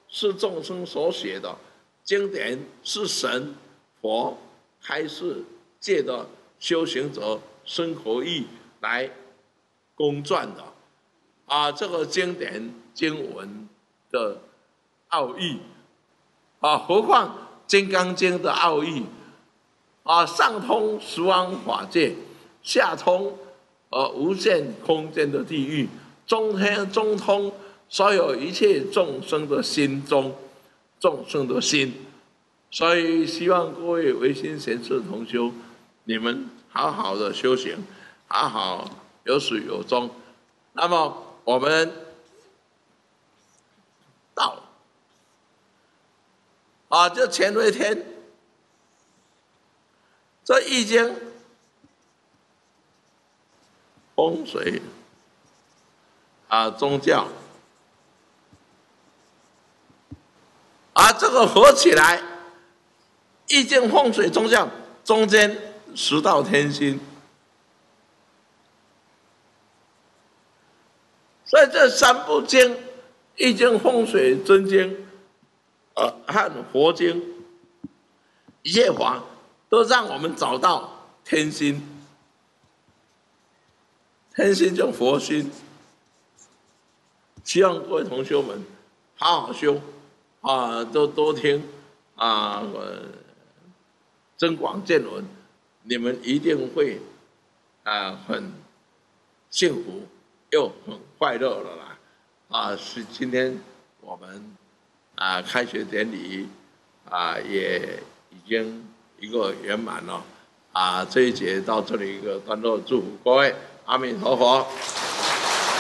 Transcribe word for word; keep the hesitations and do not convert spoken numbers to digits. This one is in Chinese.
是众生所写的，经典是神佛开示借的修行者生活意来公撰的啊，这个经典经文的奥义啊，何况《金刚经》的奥义啊，上通十方法界，下通呃无限空间的地狱，中天中通所有一切众生的心中，众生的心。所以希望各位唯心贤士同修，你们好好的修行，好好有始有终。那么我们道啊，这乾为天，这易经风水啊，宗教啊，这个合起来，易经风水宗教中间十道天心，所以这三部经，易经、风水、真经，呃，和佛经，一切法都让我们找到天心，天心就佛心。希望各位同学们好好修啊，都多听啊，呃，增广见闻，你们一定会啊很幸福又很快乐了啦！啊，是今天我们啊开学典礼啊也已经一个圆满了啊，这一节到这里一个段落，祝福各位，阿弥陀佛。